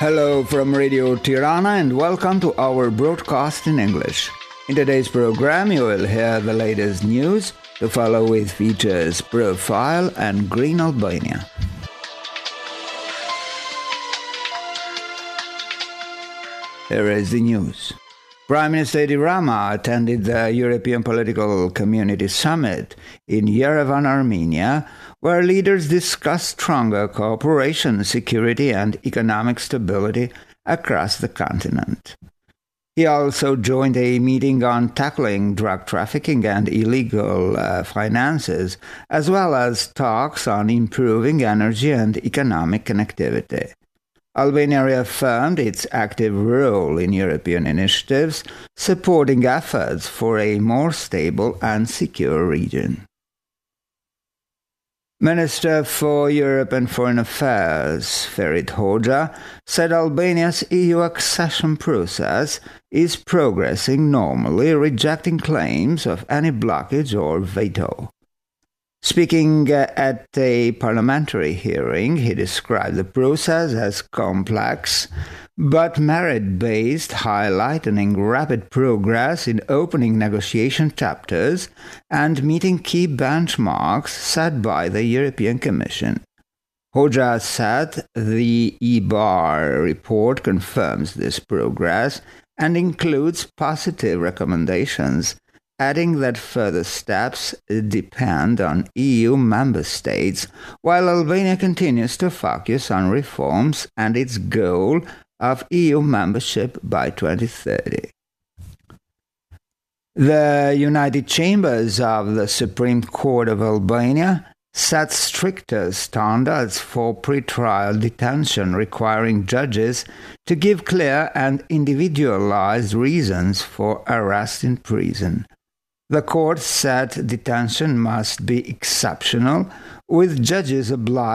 Hello from Radio Tirana and welcome to our broadcast in English. In today's program, you will hear the latest news to follow with features Profile and Green Albania. Here is the news. Prime Minister Edi Rama attended the European Political Community Summit in Yerevan, Armenia, where leaders discussed stronger cooperation, security, and economic stability across the continent. He also joined a meeting on tackling drug trafficking and illegal finances, as well as talks on improving energy and economic connectivity. Albania reaffirmed its active role in European initiatives, supporting efforts for a more stable and secure region. Minister for Europe and Foreign Affairs, Ferit Hoxha, said Albania's EU accession process is progressing normally, rejecting claims of any blockage or veto. Speaking at a parliamentary hearing, he described the process as complex but merit-based, highlighting rapid progress in opening negotiation chapters and meeting key benchmarks set by the European Commission. Hoxha said the EBAR report confirms this progress and includes positive recommendations, adding that further steps depend on EU member states, while Albania continues to focus on reforms and its goal of EU membership by 2030. The United Chambers of the Supreme Court of Albania set stricter standards for pretrial detention, requiring judges to give clear and individualized reasons for arrest in prison. The court said detention must be exceptional, with judges obliged